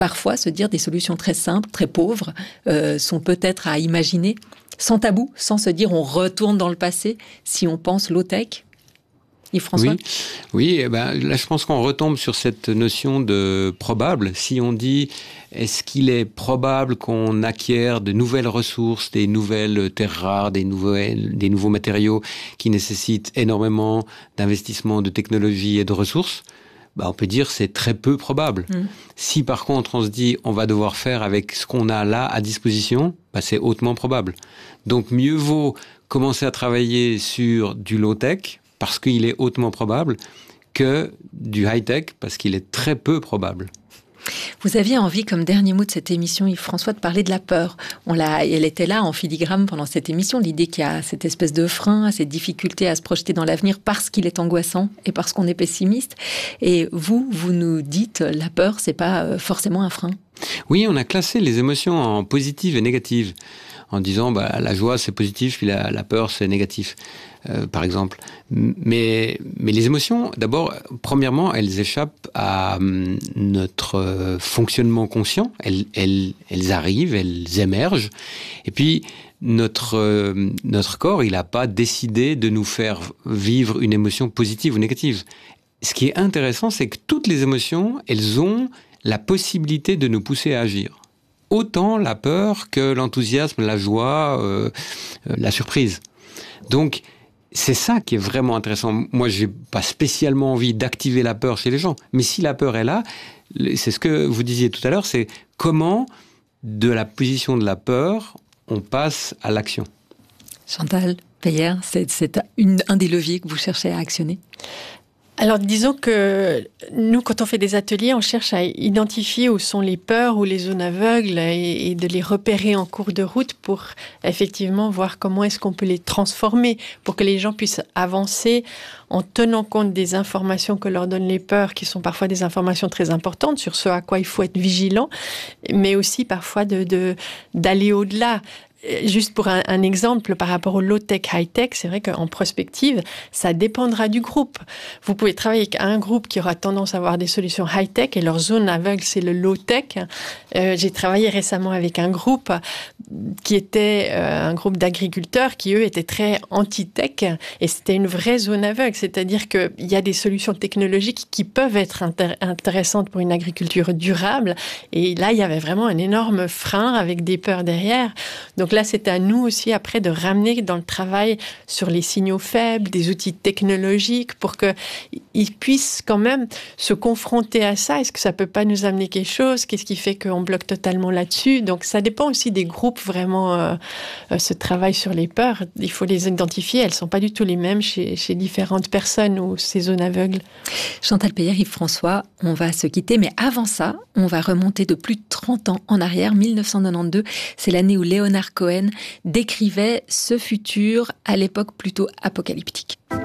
Parfois, se dire des solutions très simples, très pauvres, sont peut-être à imaginer sans tabou, sans se dire on retourne dans le passé, si on pense low-tech. Yves-François ? Oui, là je pense qu'on retombe sur cette notion de probable. Si on dit, est-ce qu'il est probable qu'on acquiert de nouvelles ressources, des nouvelles terres rares, des nouveaux matériaux qui nécessitent énormément d'investissement, de technologie et de ressources ? On peut dire c'est très peu probable. Si par contre on se dit on va devoir faire avec ce qu'on a là à disposition, c'est hautement probable. Donc mieux vaut commencer à travailler sur du low-tech parce qu'il est hautement probable que du high-tech parce qu'il est très peu probable. Vous aviez envie, comme dernier mot de cette émission, Yves-François, de parler de la peur. Elle était là en filigrane pendant cette émission, l'idée qu'il y a cette espèce de frein, cette difficulté à se projeter dans l'avenir parce qu'il est angoissant et parce qu'on est pessimiste. Et vous nous dites, la peur, c'est pas forcément un frein. Oui, on a classé les émotions en positives et négatives, en disant la joie c'est positif, puis la peur c'est négatif. Par exemple. Mais les émotions, d'abord, premièrement, elles échappent à notre fonctionnement conscient. Elles arrivent, elles émergent. Et puis, notre corps, il n'a pas décidé de nous faire vivre une émotion positive ou négative. Ce qui est intéressant, c'est que toutes les émotions, elles ont la possibilité de nous pousser à agir. Autant la peur que l'enthousiasme, la joie, la surprise. Donc, c'est ça qui est vraiment intéressant. Moi, j'ai pas spécialement envie d'activer la peur chez les gens. Mais si la peur est là, c'est ce que vous disiez tout à l'heure, c'est comment, de la position de la peur, on passe à l'action. Chantal Peyer, c'est un des leviers que vous cherchez à actionner. Alors, disons que nous, quand on fait des ateliers, on cherche à identifier où sont les peurs ou les zones aveugles et de les repérer en cours de route pour effectivement voir comment est-ce qu'on peut les transformer pour que les gens puissent avancer en tenant compte des informations que leur donnent les peurs, qui sont parfois des informations très importantes sur ce à quoi il faut être vigilant, mais aussi parfois d'aller au-delà. Juste pour un exemple, par rapport au low-tech, high-tech, c'est vrai qu'en prospective, ça dépendra du groupe. Vous pouvez travailler avec un groupe qui aura tendance à avoir des solutions high-tech et leur zone aveugle, c'est le low-tech. J'ai travaillé récemment avec un groupe qui était un groupe d'agriculteurs qui, eux, étaient très anti-tech et c'était une vraie zone aveugle. C'est-à-dire qu'il y a des solutions technologiques qui peuvent être intéressantes pour une agriculture durable et là, il y avait vraiment un énorme frein avec des peurs derrière. Donc là, c'est à nous aussi, après, de ramener dans le travail sur les signaux faibles, des outils technologiques pour qu'ils puissent quand même se confronter à ça. Est-ce que ça ne peut pas nous amener quelque chose ? Qu'est-ce qui fait qu'on bloque totalement là-dessus ? Donc, ça dépend aussi des groupes, vraiment, ce travail sur les peurs. Il faut les identifier. Elles ne sont pas du tout les mêmes chez différentes personnes ou ces zones aveugles. Chantal Peyer, Yves-François, on va se quitter. Mais avant ça, on va remonter de plus de 30 ans en arrière. 1992, c'est l'année où Leonard Cohen décrivait ce futur à l'époque plutôt apocalyptique.